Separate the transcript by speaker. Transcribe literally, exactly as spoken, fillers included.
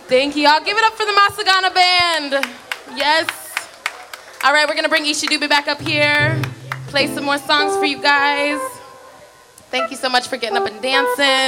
Speaker 1: Thank you. Y'all give it up for the Masagana Band. Yes. All right, we're going to bring Isha Dube back up here, play some more songs for you guys. Thank you so much for getting up and dancing.